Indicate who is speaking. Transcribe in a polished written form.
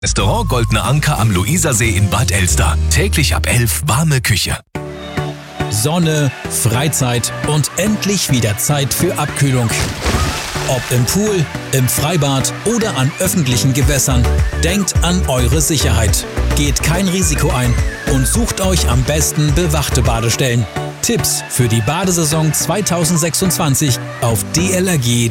Speaker 1: Restaurant Goldene Anker am Luisersee in Bad Elster. Täglich ab 11 warme Küche.
Speaker 2: Sonne, Freizeit und endlich wieder Zeit für Abkühlung. Ob im Pool, im Freibad oder an öffentlichen Gewässern, denkt an eure Sicherheit. Geht kein Risiko ein und sucht euch am besten bewachte Badestellen. Tipps für die Badesaison 2026 auf dlrg.de.